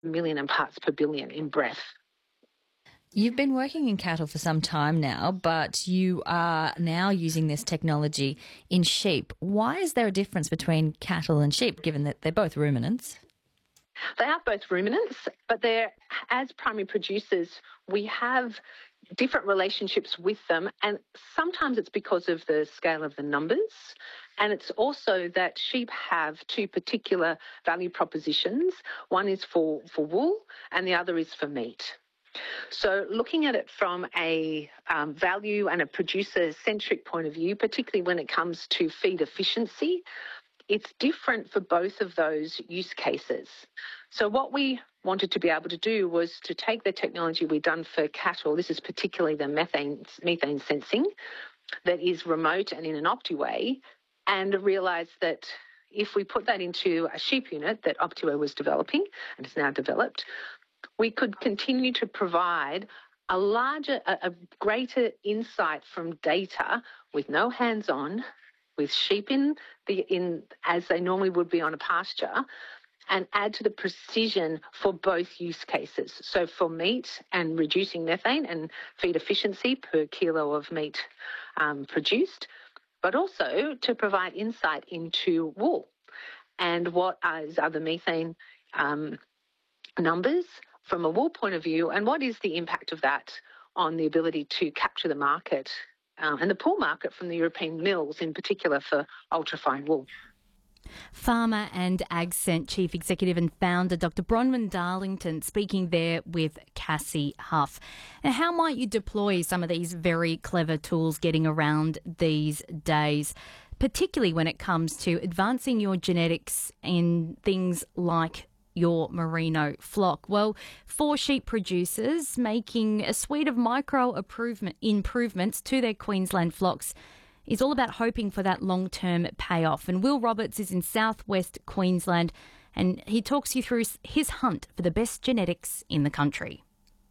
million in parts per billion in breath. You've been working in cattle for some time now, but you are now using this technology in sheep. Why is there a difference between cattle and sheep, given that they're both ruminants? They are both ruminants, but as primary producers, we have different relationships with them, and sometimes it's because of the scale of the numbers, and it's also that sheep have two particular value propositions. One is for wool and the other is for meat. So looking at it from a value and a producer-centric point of view, particularly when it comes to feed efficiency, it's different for both of those use cases. So what we wanted to be able to do was to take the technology we've done for cattle, this is particularly the methane sensing, that is remote and in an Optiway, and realise that if we put that into a sheep unit that Optiway was developing and is now developed, we could continue to provide a greater insight from data with no hands-on, with sheep in as they normally would be on a pasture, and add to the precision for both use cases. So for meat and reducing methane and feed efficiency per kilo of meat produced, but also to provide insight into wool and what are the methane numbers from a wool point of view, and what is the impact of that on the ability to capture the market and the pool market from the European mills, in particular for ultrafine wool. Farmer and AgScent Chief Executive and Founder Dr Bronwyn Darlington speaking there with Cassie Huff. Now, how might you deploy some of these very clever tools getting around these days, particularly when it comes to advancing your genetics in things like your merino flock? Well, for sheep producers, making a suite of micro improvements to their Queensland flocks is all about hoping for that long-term payoff. And Will Roberts is in southwest Queensland, and he talks you through his hunt for the best genetics in the country.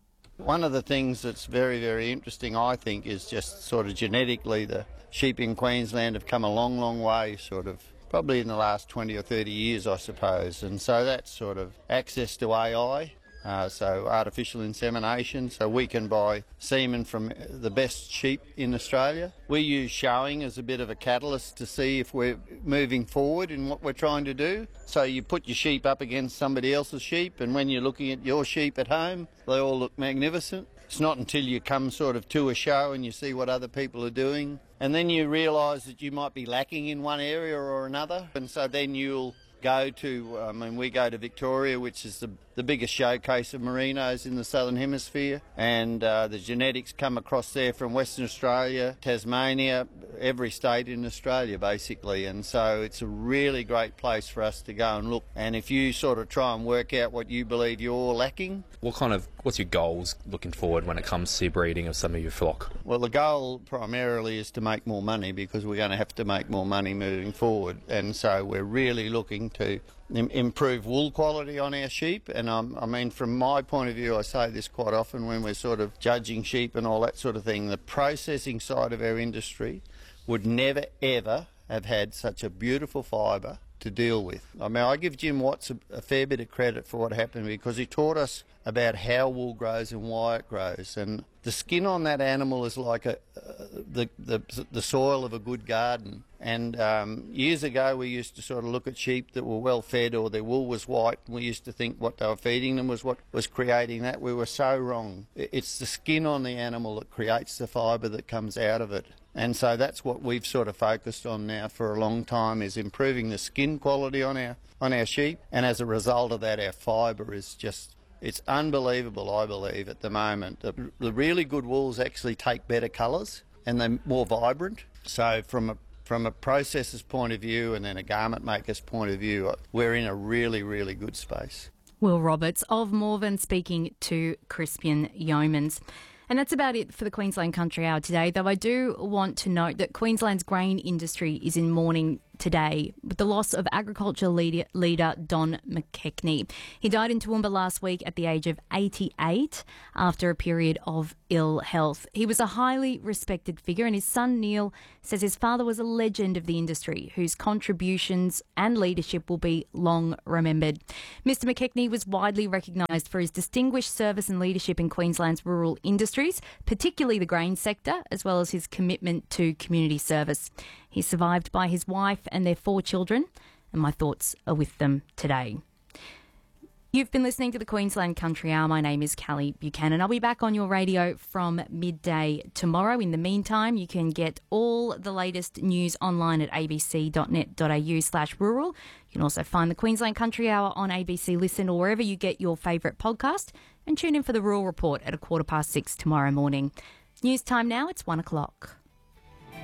One of the things that's very, very interesting, I think, is just sort of genetically the sheep in Queensland have come a long, long way, sort of probably in the last 20 or 30 years, I suppose. And so that's sort of access to AI, so artificial insemination, so we can buy semen from the best sheep in Australia. We use showing as a bit of a catalyst to see if we're moving forward in what we're trying to do. So you put your sheep up against somebody else's sheep, and when you're looking at your sheep at home, they all look magnificent. It's not until you come sort of to a show and you see what other people are doing, and then you realise that you might be lacking in one area or another, and so then you'll go to, we go to Victoria, which is the biggest showcase of merinos in the Southern Hemisphere, and the genetics come across there from Western Australia, Tasmania, every state in Australia basically, and so it's a really great place for us to go and look. And if you sort of try and work out what you believe you're lacking. What's your goals looking forward when it comes to breeding of some of your flock? Well, the goal primarily is to make more money, because we're going to have to make more money moving forward, and so we're really looking to improve wool quality on our sheep. And from my point of view, I say this quite often when we're sort of judging sheep and all that sort of thing, the processing side of our industry would never ever have had such a beautiful fibre to deal with. I give Jim Watts a fair bit of credit for what happened, because he taught us about how wool grows and why it grows. And the skin on that animal is like the soil of a good garden. And years ago we used to sort of look at sheep that were well fed or their wool was white, and we used to think what they were feeding them was what was creating that. We were so wrong. It's the skin on the animal that creates the fibre that comes out of it. And so that's what we've sort of focused on now for a long time, is improving the skin quality on our sheep. And as a result of that, our fibre is just, it's unbelievable, I believe, at the moment. The really good wools actually take better colours and they're more vibrant. So from a processor's point of view and then a garment maker's point of view, we're in a really, really good space. Will Roberts of Morven speaking to Crispian Yeomans. And that's about it for the Queensland Country Hour today, though I do want to note that Queensland's grain industry is in mourning today with the loss of agriculture leader Don McKechnie. He died in Toowoomba last week at the age of 88 after a period of ill health. He was a highly respected figure, and his son Neil says his father was a legend of the industry whose contributions and leadership will be long remembered. Mr McKechnie was widely recognised for his distinguished service and leadership in Queensland's rural industries, particularly the grain sector, as well as his commitment to community service. He's survived by his wife and their 4 children, and my thoughts are with them today. You've been listening to the Queensland Country Hour. My name is Callie Buchanan. I'll be back on your radio from midday tomorrow. In the meantime, you can get all the latest news online at abc.net.au/rural. You can also find the Queensland Country Hour on ABC Listen or wherever you get your favourite podcast. And tune in for the Rural Report at 6:15 tomorrow morning. News time now, it's 1 o'clock.